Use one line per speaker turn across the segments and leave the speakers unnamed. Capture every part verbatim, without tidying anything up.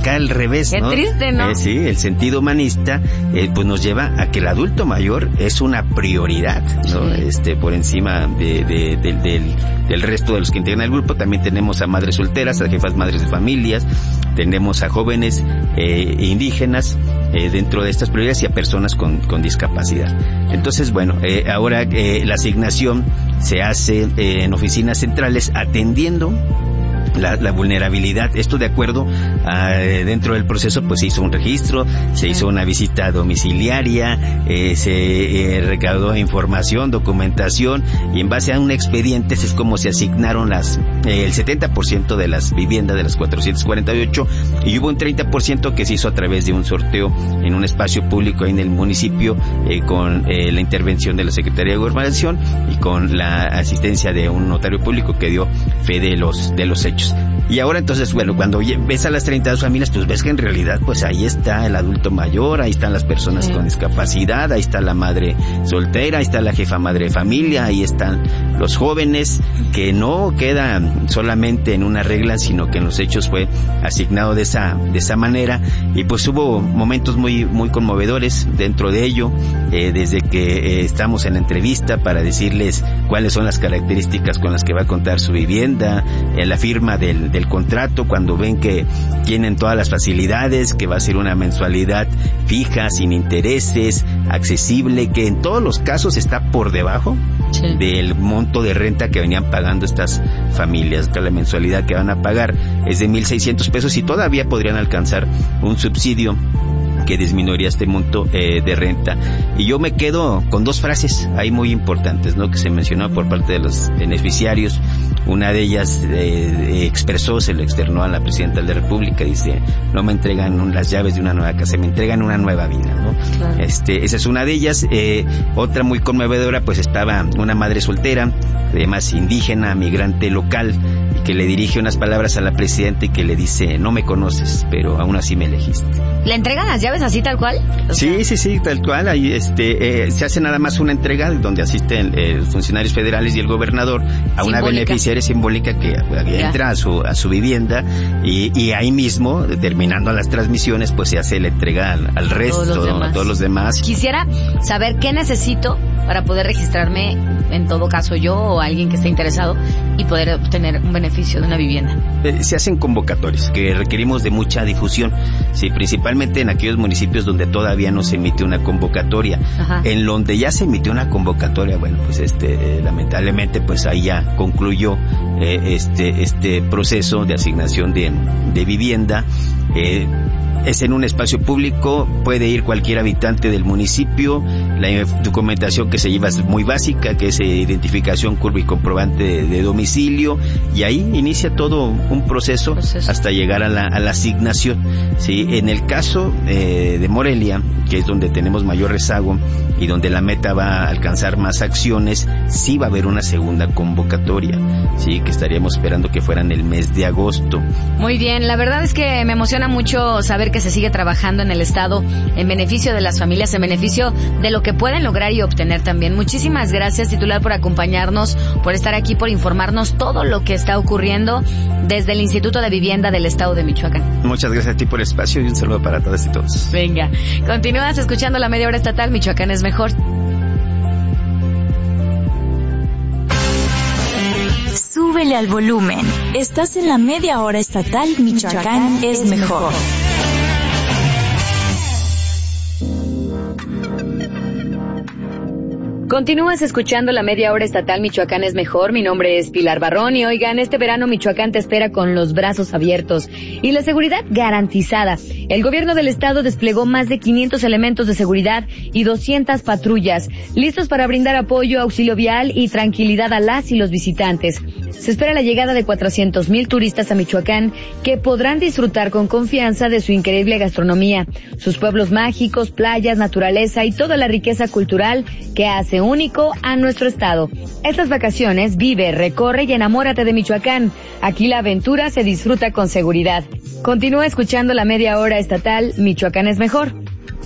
acá al revés,
Qué
¿no?
triste, ¿no?
Eh, sí, el sentido humanista, eh, pues nos lleva a que el adulto mayor es una prioridad, ¿no?
Sí.
Este, por encima de, de, de, del, del resto de los que integran el grupo. También tenemos a madres solteras, a jefas madres de familias, tenemos a jóvenes eh, indígenas eh, dentro de estas prioridades y a personas con, con discapacidad. Entonces, bueno, eh, ahora eh, la asignación se hace eh, en oficinas centrales atendiendo La, la vulnerabilidad. Esto de acuerdo a, dentro del proceso pues se hizo un registro, se hizo una visita domiciliaria, eh, se eh, recaudó información, documentación, y en base a un expediente es como se asignaron las eh, el setenta por ciento de las viviendas de las cuatrocientas cuarenta y ocho, y hubo un treinta por ciento que se hizo a través de un sorteo en un espacio público ahí en el municipio, eh, con eh, la intervención de la Secretaría de Gobernación y con la asistencia de un notario público que dio fe de los de los hechos. Y ahora entonces, bueno, cuando ves a las treinta y dos familias, pues ves que en realidad pues ahí está el adulto mayor, ahí están las personas sí. con discapacidad, ahí está la madre soltera, ahí está la jefa madre de familia, ahí están los jóvenes, que no queda solamente en una regla, sino que en los hechos fue asignado de esa de esa manera. Y pues hubo momentos muy muy conmovedores dentro de ello, eh, desde que eh, estamos en la entrevista para decirles cuáles son las características con las que va a contar su vivienda, en la firma del, del contrato, cuando ven que tienen todas las facilidades, que va a ser una mensualidad fija, sin intereses, accesible, que en todos los casos está por debajo sí. del monto de renta que venían pagando estas familias. La mensualidad que van a pagar es de mil seiscientos pesos y todavía podrían alcanzar un subsidio que disminuiría este monto eh, de renta. Y yo me quedo con dos frases ahí muy importantes, ¿no?, que se mencionó por parte de los beneficiarios. Una de ellas eh, expresó, se lo externó a la presidenta de la República, dice: no me entregan las llaves de una nueva casa, me entregan una nueva vida, ¿no? Claro. Este, esa es una de ellas. Eh, otra muy conmovedora, pues estaba una madre soltera, además indígena, migrante local, y que le dirige unas palabras a la presidenta y que le dice: no me conoces, pero aún así me elegiste.
¿Le entregan las llaves así tal cual? O
sí, sea... sí, sí, tal cual. Ahí, este, eh, se hace nada más una entrega donde asisten eh, los funcionarios federales y el gobernador a simbólica. Una beneficiaria simbólica que, que entra a su a su vivienda, y, y ahí mismo, terminando las transmisiones, pues se hace la entrega al, al resto, todos los, a todos los demás.
Quisiera saber qué necesito para poder registrarme, en todo caso yo o alguien que esté interesado, y poder obtener un beneficio de una vivienda.
Eh, se hacen convocatorias que requerimos de mucha difusión, sí, principalmente en aquellos municipios donde todavía no se emite una convocatoria. Ajá. En donde ya se emitió una convocatoria, bueno, pues este eh, lamentablemente pues ahí ya concluyó eh, este este proceso de asignación de, de vivienda. Eh, es en un espacio público, puede ir cualquier habitante del municipio. La documentación que se lleva es muy básica, que es identificación, curva y comprobante de, de domicilio, y ahí inicia todo un proceso, proceso. hasta llegar a la, a la asignación. Sí, en el caso eh, de Morelia, que es donde tenemos mayor rezago y donde la meta va a alcanzar más acciones, sí va a haber una segunda convocatoria, sí, que estaríamos esperando que fuera en el mes de agosto.
Muy bien, la verdad es que me emociona mucho saber que se sigue trabajando en el Estado en beneficio de las familias, en beneficio de lo que pueden lograr y obtener también. Muchísimas gracias, titular, por acompañarnos, por estar aquí, por informarnos todo lo que está ocurriendo desde el Instituto de Vivienda del Estado de Michoacán.
Muchas gracias a ti por el espacio y un saludo para todas y todos.
Venga, continúas escuchando la Media Hora Estatal. Michoacán es mejor.
Súbele al volumen. Estás en la Media Hora Estatal. Michoacán, Michoacán es mejor.
Continúas escuchando la Media Hora Estatal. Michoacán es mejor. Mi nombre es Pilar Barrón y oigan, este verano Michoacán te espera con los brazos abiertos y la seguridad garantizada. El gobierno del estado desplegó más de quinientos elementos de seguridad y doscientas patrullas, listos para brindar apoyo, auxilio vial y tranquilidad a las y los visitantes. Se espera la llegada de cuatrocientos mil turistas a Michoacán, que podrán disfrutar con confianza de su increíble gastronomía, sus pueblos mágicos, playas, naturaleza y toda la riqueza cultural que hace único a nuestro estado. Estas vacaciones vive, recorre y enamórate de Michoacán. Aquí la aventura se disfruta con seguridad. Continúa escuchando la Media Hora Estatal. Michoacán es mejor.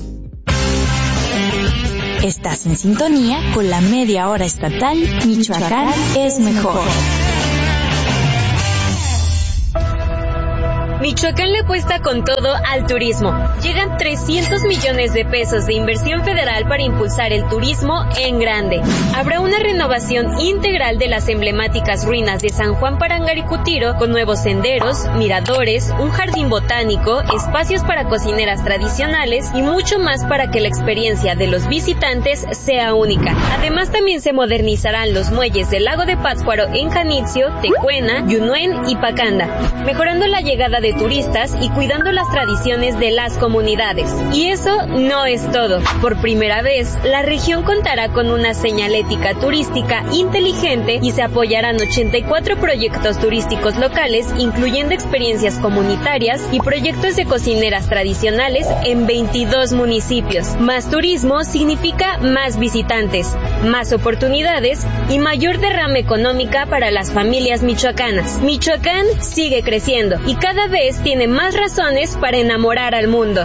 Estás en sintonía con la Media Hora Estatal. Michoacán es mejor.
Michoacán le apuesta con todo al turismo. Llegan trescientos millones de pesos de inversión federal para impulsar el turismo en grande. Habrá una renovación integral de las emblemáticas ruinas de San Juan Parangaricutiro con nuevos senderos, miradores, un jardín botánico, espacios para cocineras tradicionales y mucho más para que la experiencia de los visitantes sea única. Además, también se modernizarán los muelles del lago de Pátzcuaro en Janitzio, Tecuena, Yunuen y Pacanda, mejorando la llegada de turistas y cuidando las tradiciones de las comunidades. Y eso no es todo. Por primera vez, la región contará con una señalética turística inteligente y se apoyarán ochenta y cuatro proyectos turísticos locales, incluyendo experiencias comunitarias y proyectos de cocineras tradicionales en veintidós municipios. Más turismo significa más visitantes, más oportunidades y mayor derrama económica para las familias michoacanas. Michoacán sigue creciendo y cada vez tiene más razones para enamorar al mundo.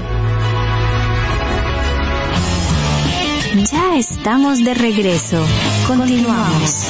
Ya estamos de regreso. Continuamos.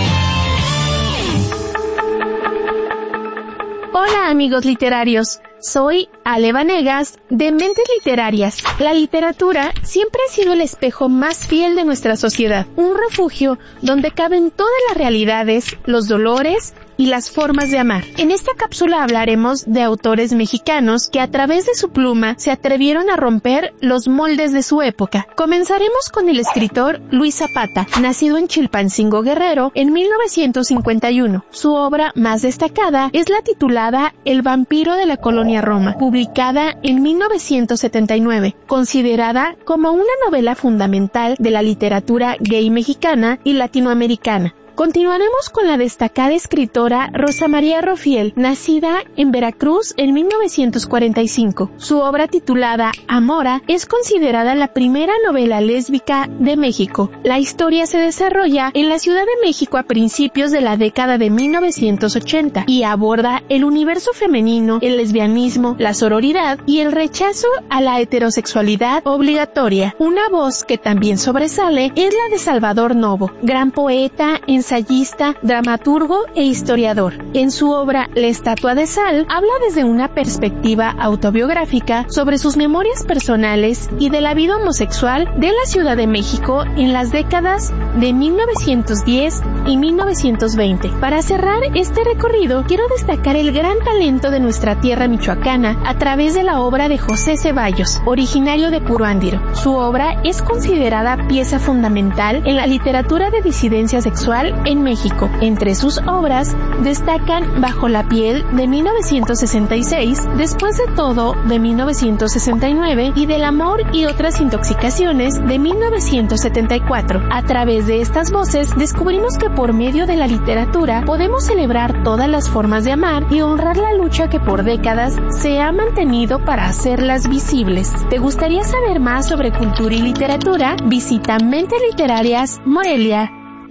Hola amigos literarios, soy Ale Vanegas de Mentes Literarias. La literatura siempre ha sido el espejo más fiel de nuestra sociedad, un refugio donde caben todas las realidades, los dolores y las formas de amar. En esta cápsula hablaremos de autores mexicanos que a través de su pluma se atrevieron a romper los moldes de su época. Comenzaremos con el escritor Luis Zapata, nacido en Chilpancingo, Guerrero, en mil novecientos cincuenta y uno. Su obra más destacada es la titulada El vampiro de la colonia Roma, publicada en mil novecientos setenta y nueve, considerada como una novela fundamental de la literatura gay mexicana y latinoamericana. Continuaremos con la destacada escritora Rosa María Rofiel, nacida en Veracruz en mil novecientos cuarenta y cinco. Su obra titulada Amora es considerada la primera novela lésbica de México. La historia se desarrolla en la Ciudad de México a principios de la década de mil novecientos ochenta y aborda el universo femenino, el lesbianismo, la sororidad y el rechazo a la heterosexualidad obligatoria. Una voz que también sobresale es la de Salvador Novo, gran poeta, ensayista, dramaturgo e historiador. En su obra La estatua de sal, habla desde una perspectiva autobiográfica sobre sus memorias personales y de la vida homosexual de la Ciudad de México en las décadas de mil novecientos diez y mil novecientos veinte. Para cerrar este recorrido, quiero destacar el gran talento de nuestra tierra michoacana a través de la obra de José Ceballos, originario de Puruándiro. Su obra es considerada pieza fundamental en la literatura de disidencia sexual en México. Entre sus obras destacan Bajo la piel de mil novecientos sesenta y seis, Después de todo de mil novecientos sesenta y nueve y Del amor y otras intoxicaciones de mil novecientos setenta y cuatro. A través de estas voces descubrimos que por medio de la literatura podemos celebrar todas las formas de amar y honrar la lucha que por décadas se ha mantenido para hacerlas visibles. ¿Te gustaría saber más sobre cultura y literatura? Visita Mentes Literarias Morelia.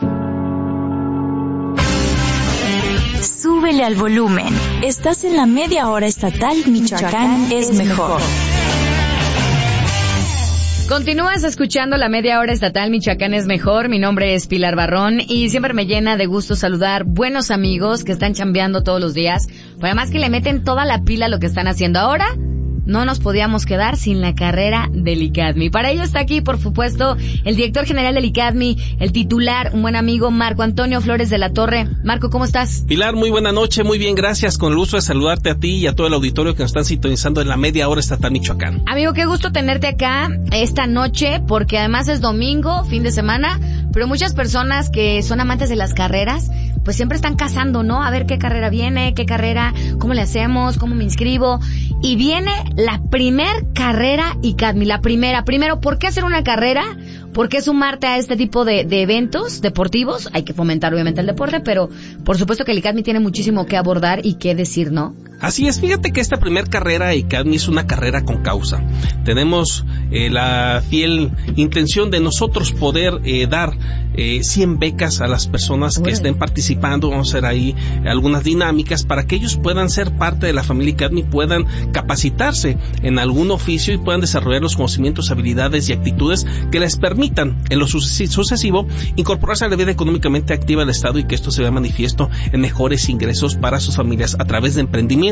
Súbele al volumen. Estás en la media hora estatal Michoacán es mejor.
Continúas escuchando la media hora estatal Michoacán es mejor. Mi nombre es Pilar Barrón y siempre me llena de gusto saludar buenos amigos que están chambeando todos los días, pero además que le meten toda la pila a lo que están haciendo ahora. No nos podíamos quedar sin la carrera del ICADMI. Para ello está aquí, por supuesto, el director general del ICADMI, el titular, un buen amigo, Marco Antonio Flores de la Torre. Marco, ¿cómo estás?
Pilar, muy buena noche, muy bien, gracias. Con el gusto de saludarte a ti y a todo el auditorio que nos están sintonizando en la media hora estatal Michoacán.
Amigo, qué gusto tenerte acá esta noche, porque además es domingo, fin de semana, pero muchas personas que son amantes de las carreras, pues siempre están cazando, ¿no? A ver qué carrera viene, qué carrera, cómo le hacemos, cómo me inscribo. Y viene la primer carrera ICADMI, la primera. Primero, ¿por qué hacer una carrera? ¿Por qué sumarte a este tipo de, de eventos deportivos? Hay que fomentar obviamente el deporte, pero por supuesto que el ICADMI tiene muchísimo que abordar y que decir, ¿no?
Así es, fíjate que esta primer carrera ICADMI es una carrera con causa. Tenemos eh, la fiel intención de nosotros poder eh, dar eh, cien becas a las personas que estén participando. Vamos a hacer ahí algunas dinámicas para que ellos puedan ser parte de la familia ICADMI, puedan capacitarse en algún oficio y puedan desarrollar los conocimientos, habilidades y actitudes que les permitan en lo sucesivo incorporarse a la vida económicamente activa del Estado y que esto se vea manifiesto en mejores ingresos para sus familias a través de emprendimiento.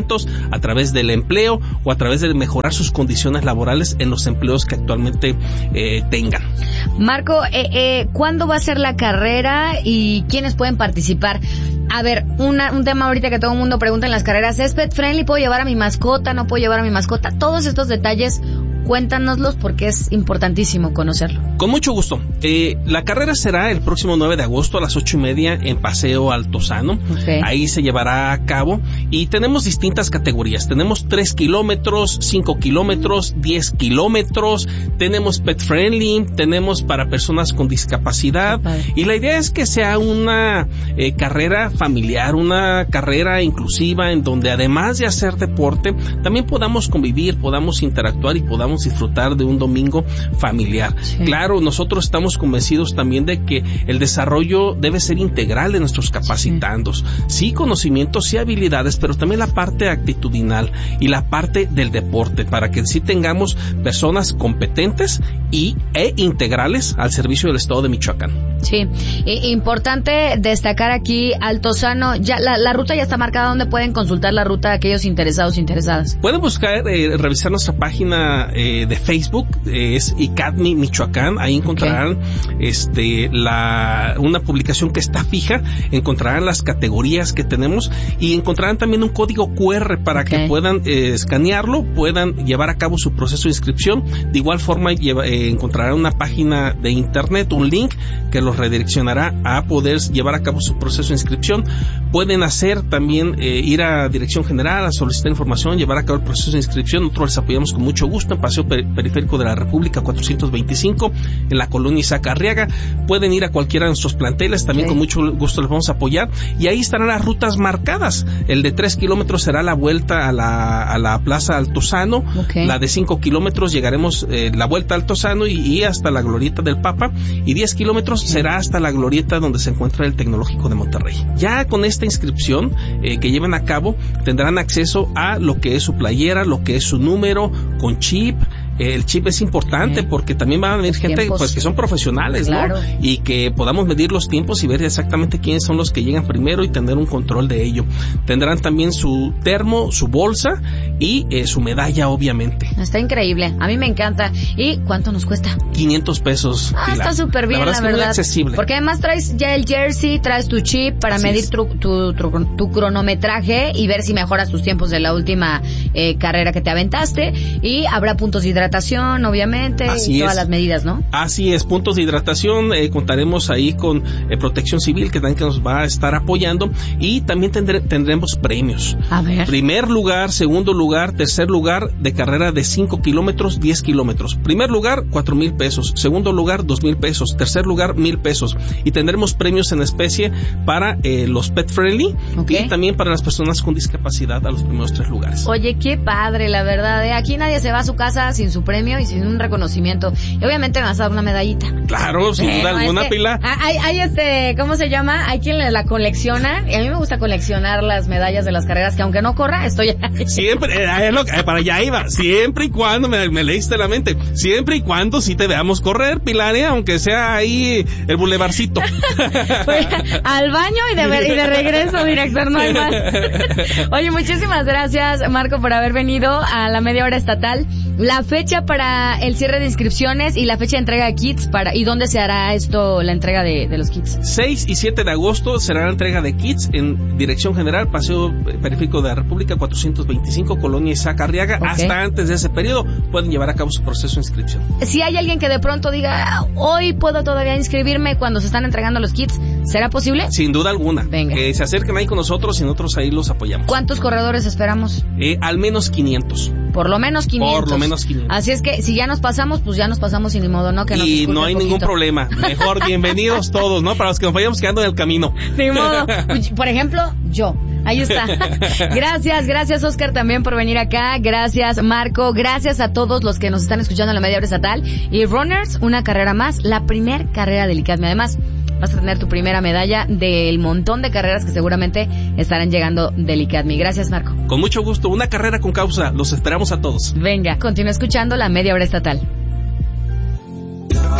conocimientos, a través del empleo o a través de mejorar sus condiciones laborales en los empleos que actualmente eh, tengan.
Marco, eh, eh, ¿cuándo va a ser la carrera y quiénes pueden participar? A ver, una, un tema ahorita que todo el mundo pregunta en las carreras, ¿es pet friendly? ¿Puedo llevar a mi mascota? ¿No puedo llevar a mi mascota? Todos estos detalles, cuéntanoslos porque es importantísimo conocerlo.
Con mucho gusto. Eh, la carrera será el próximo nueve de agosto a las ocho y media en Paseo Altozano. Okay. Ahí se llevará a cabo y tenemos distintas categorías. Tenemos tres kilómetros, cinco kilómetros, diez kilómetros, tenemos pet friendly, tenemos para personas con discapacidad y la idea es que sea una eh, carrera familiar, una carrera inclusiva en donde además de hacer deporte, también podamos convivir, podamos interactuar y podamos disfrutar de un domingo familiar. Sí. Claro, nosotros estamos convencidos también de que el desarrollo debe ser integral de nuestros capacitandos. Sí, sí conocimientos, sí habilidades, pero también la parte actitudinal y la parte del deporte, para que sí tengamos personas competentes y e integrales al servicio del Estado de Michoacán.
Sí, I- importante destacar aquí, Altozano, ya la, la ruta ya está marcada. ¿Dónde pueden consultar la ruta aquellos interesados, interesadas?
Pueden buscar, eh, revisar nuestra página eh, de Facebook, eh, es ICADMI Michoacán, ahí encontrarán okay. este la una publicación que está fija, encontrarán las categorías que tenemos y encontrarán también un código cu erre para okay. que puedan eh, escanearlo, puedan llevar a cabo su proceso de inscripción. De igual forma lleva, eh, encontrarán una página de internet, un link que los redireccionará a poder llevar a cabo su proceso de inscripción. Pueden hacer también eh, ir a Dirección General a solicitar información, llevar a cabo el proceso de inscripción. Nosotros les apoyamos con mucho gusto en Paseo Periférico de la República cuatrocientos veinticinco, en la colonia Isaac Arriaga. Pueden ir a cualquiera de nuestros planteles, también okay. con mucho gusto les vamos a apoyar, y ahí estarán las rutas marcadas. El de tres kilómetros será la vuelta a la, a la Plaza Altozano, okay. la de cinco kilómetros llegaremos eh, la vuelta a Altozano y, y hasta la Glorieta del Papa, y diez kilómetros okay. será hasta la glorieta donde se encuentra el Tecnológico de Monterrey. Ya con esta inscripción eh, que lleven a cabo, tendrán acceso a lo que es su playera, lo que es su número, con chip. El chip es importante sí. porque también va a venir los gente pues que son profesionales, claro. ¿no? Y que podamos medir los tiempos y ver exactamente quiénes son los que llegan primero y tener un control de ello. Tendrán también su termo, su bolsa y eh, su medalla, obviamente.
Está increíble, a mí me encanta. ¿Y cuánto nos cuesta?
quinientos pesos.
Ah, Pilar. Está súper bien, la verdad.
La verdad es
muy
accesible.
Porque además traes ya el jersey, traes tu chip para Así medir tu, tu, tu, tu cronometraje y ver si mejoras tus tiempos de la última eh, carrera que te aventaste. Y habrá puntos de hidratación, obviamente, Así y todas es. las medidas, ¿no?
Así es, puntos de hidratación, eh, contaremos ahí con eh, Protección Civil, que también que nos va a estar apoyando, y también tendré, tendremos premios.
A ver.
Primer lugar, segundo lugar, tercer lugar de carrera de cinco kilómetros, diez kilómetros. Primer lugar, cuatro mil pesos. Segundo lugar, dos mil pesos. Tercer lugar, mil pesos. Y tendremos premios en especie para eh, los pet friendly okay. y también para las personas con discapacidad a los primeros tres lugares.
Oye, qué padre, la verdad. ¿eh? Aquí nadie se va a su casa sin su premio y sin un reconocimiento. Y obviamente me vas a dar una medallita.
Claro, sin duda alguna, Pilar.
Hay, hay este, ¿cómo se llama? Hay quien la colecciona, y a mí me gusta coleccionar las medallas de las carreras, que aunque no corra, estoy...
Siempre, eh, lo, eh, para allá iba, siempre y cuando, me, me leíste la mente, siempre y cuando sí te veamos correr, Pilar, eh, aunque sea ahí el bulevarcito.
Pues, al baño y de, ver, y de regreso, director, no hay más. Oye, muchísimas gracias, Marco, por haber venido a la media hora estatal. La fecha para el cierre de inscripciones y la fecha de entrega de kits para y dónde se hará esto, la entrega de, de los kits.
seis y siete de agosto será la entrega de kits en Dirección General, Paseo Periférico de la República cuatrocientos veinticinco, Colonia Isaac Arriaga. Okay. Hasta antes de ese periodo pueden llevar a cabo su proceso de inscripción.
Si hay alguien que de pronto diga, hoy puedo todavía inscribirme cuando se están entregando los kits, ¿será posible?
Sin duda alguna.
Venga.
Que se acerquen ahí con nosotros y nosotros ahí los apoyamos.
¿Cuántos corredores esperamos?
Eh, al menos quinientos.
Por lo menos quinientos.
Por lo menos quinientos.
Así es que si ya nos pasamos, pues ya nos pasamos sin ni modo, ¿no? Que nos
y no hay ningún problema. Mejor bienvenidos todos, ¿no? Para los que nos vayamos quedando en el camino.
Ni modo. Por ejemplo, yo. Ahí está. Gracias, gracias Oscar también por venir acá. Gracias Marco. Gracias a todos los que nos están escuchando en la media hora estatal. Y Runners, una carrera más, la primer carrera del ICADMI. Además, vas a tener tu primera medalla del montón de carreras que seguramente estarán llegando del ICADMI. Gracias, Marco.
Con mucho gusto. Una carrera con causa. Los esperamos a todos.
Venga, continúa escuchando la media hora estatal.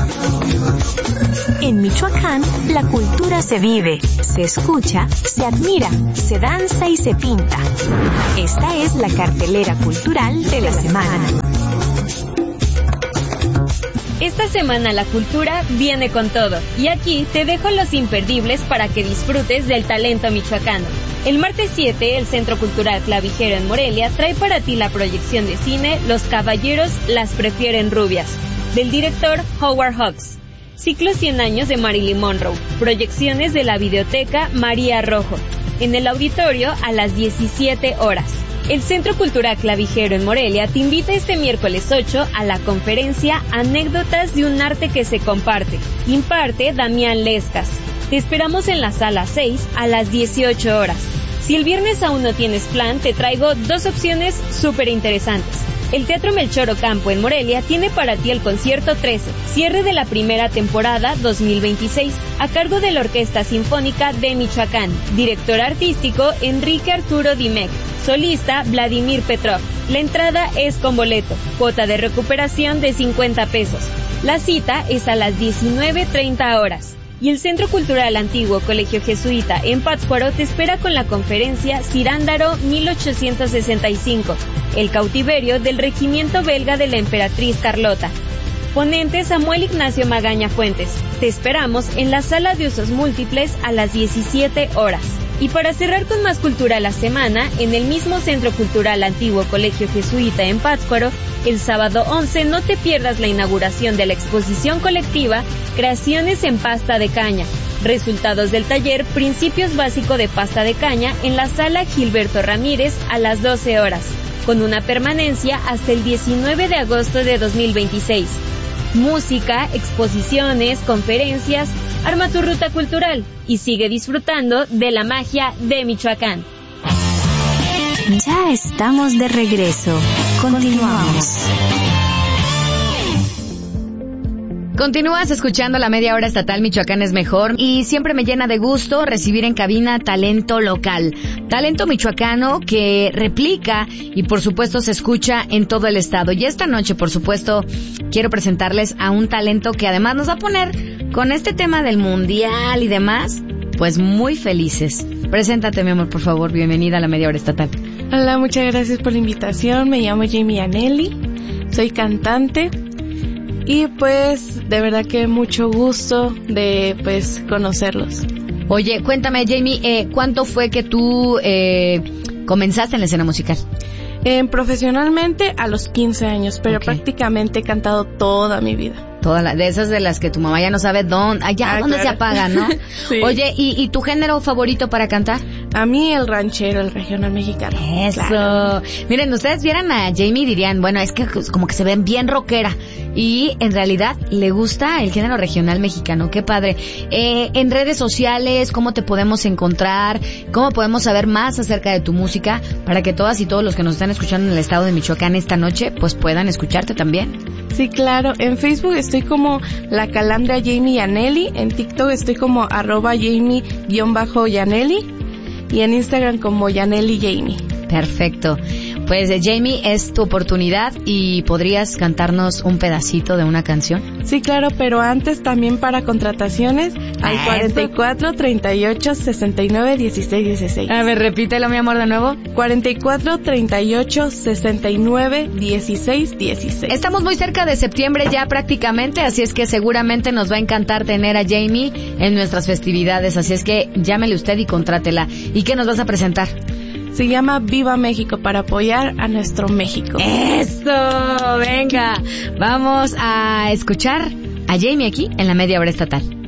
En Michoacán, la cultura se vive, se escucha, se admira, se danza y se pinta. Esta es la cartelera cultural de la semana.
Esta semana la cultura viene con todo, y aquí te dejo los imperdibles para que disfrutes del talento michoacano. El martes siete, el Centro Cultural Clavijero en Morelia trae para ti la proyección de cine Los Caballeros las prefieren rubias, del director Howard Hawks. Ciclo cien años de Marilyn Monroe, proyecciones de la videoteca María Rojo, en el auditorio a las diecisiete horas. El Centro Cultural Clavijero en Morelia te invita este miércoles ocho a la conferencia Anécdotas de un arte que se comparte. Imparte Damián Lescas. Te esperamos en la sala seis a las dieciocho horas. Si el viernes aún no tienes plan, te traigo dos opciones súper interesantes. El Teatro Melchor Ocampo en Morelia tiene para ti el concierto trece, cierre de la primera temporada dos mil veintiséis, a cargo de la Orquesta Sinfónica de Michoacán, director artístico Enrique Arturo Dimec, solista Vladimir Petrov. La entrada es con boleto, cuota de recuperación de cincuenta pesos. La cita es a las diecinueve treinta horas. Y el Centro Cultural Antiguo Colegio Jesuita en Pátzcuaro te espera con la conferencia Cirándaro mil ochocientos sesenta y cinco, el cautiverio del regimiento belga de la emperatriz Carlota. Ponente Samuel Ignacio Magaña Fuentes. Te esperamos en la sala de usos múltiples a las diecisiete horas. Y para cerrar con más cultura la semana, en el mismo Centro Cultural Antiguo Colegio Jesuita en Pátzcuaro, el sábado once no te pierdas la inauguración de la exposición colectiva Creaciones en Pasta de Caña, resultados del taller Principios Básico de Pasta de Caña en la sala Gilberto Ramírez a las doce horas, con una permanencia hasta el diecinueve de agosto de dos mil veintiséis. Música, exposiciones, conferencias, arma tu ruta cultural y sigue disfrutando de la magia de Michoacán.
Ya estamos de regreso. Continuamos.
Continúas escuchando la media hora estatal Michoacán es mejor y siempre me llena de gusto recibir en cabina talento local, talento michoacano que replica y por supuesto se escucha en todo el estado. Y esta noche, por supuesto, quiero presentarles a un talento que además nos va a poner con este tema del mundial y demás, pues muy felices. Preséntate, mi amor, por favor. Bienvenida a la media hora estatal.
Hola, muchas gracias por la invitación. Me llamo Jamie Yaneli, soy cantante. Y pues, de verdad que mucho gusto de, pues, conocerlos.
Oye, cuéntame, Jamie, eh, ¿cuánto fue que tú eh, comenzaste en la escena musical?
Eh, profesionalmente a los quince años, pero okay. Prácticamente he cantado toda mi vida.
Toda la, de esas de las que tu mamá ya no sabe dónde, allá ah, dónde claro. se apagan, ¿no? Sí. Oye, ¿y, ¿y tu género favorito para cantar?
A mí el ranchero, el regional mexicano.
Eso. Claro. Miren, ustedes vieran a Jamie y dirían, bueno, es que como que se ven bien rockera. Y en realidad le gusta el género regional mexicano. Qué padre. Eh, en redes sociales, ¿cómo te podemos encontrar? ¿Cómo podemos saber más acerca de tu música? Para que todas y todos los que nos están escuchando en el estado de Michoacán esta noche, pues puedan escucharte también.
Sí, claro. En Facebook estoy como La Calandria Jamie Yaneli. En TikTok estoy como arroba Jamie-Yaneli. Y en Instagram como Yaneli Jamie.
Perfecto. Pues eh, Jamie, es tu oportunidad y ¿podrías cantarnos un pedacito de una canción?
Sí, claro, pero antes también para contrataciones al cuarenta y cuatro, treinta y ocho, sesenta y nueve, dieciséis, dieciséis.
A ver, repítelo, mi amor, de nuevo.
cuarenta y cuatro, treinta y ocho, sesenta y nueve, dieciséis, dieciséis.
Estamos muy cerca de septiembre ya prácticamente, así es que seguramente nos va a encantar tener a Jamie en nuestras festividades, así es que llámele usted y contrátela. ¿Y qué nos vas a presentar?
Se llama Viva México, para apoyar a nuestro México.
¡Eso! Venga, vamos a escuchar a Jamie aquí en la media hora estatal.